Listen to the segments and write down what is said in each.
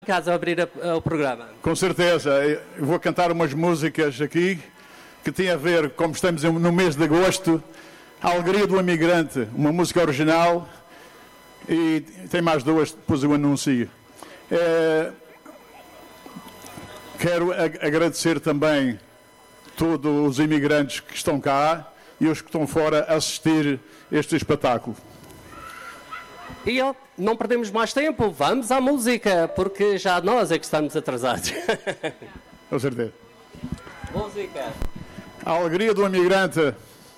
Casa a abrir o programa. Com certeza, eu vou cantar umas músicas aqui que têm a ver, como estamos no mês de agosto, a alegria do imigrante, uma música original, e tem mais duas, depois eu anuncio. Quero agradecer também todos os imigrantes que estão cá e os que estão fora a assistir este espetáculo. E não perdemos mais tempo, vamos à música, porque já nós é que estamos atrasados. Com certeza. Música. A alegria do imigrante.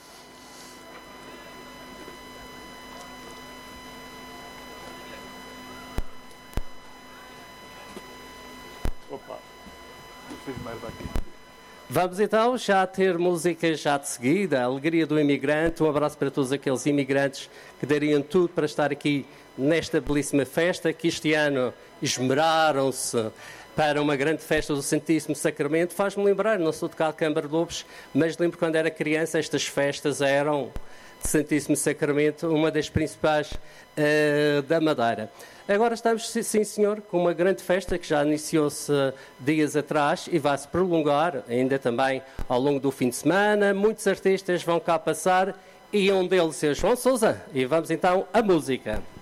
Opa, fiz merda aqui. Vamos então já ter música já de seguida, a alegria do imigrante. Um abraço para todos aqueles imigrantes que dariam tudo para estar aqui nesta belíssima festa, que este ano esmeraram-se para uma grande festa do Santíssimo Sacramento. Faz-me lembrar, não sou de cá de Câmara de Lobos, mas lembro quando era criança, estas festas eram de Santíssimo Sacramento, uma das principais da Madeira. Agora estamos, sim senhor, com uma grande festa que já iniciou-se dias atrás e vai-se prolongar ainda também ao longo do fim de semana. Muitos artistas vão cá passar e um deles é João Sousa. E vamos então à música.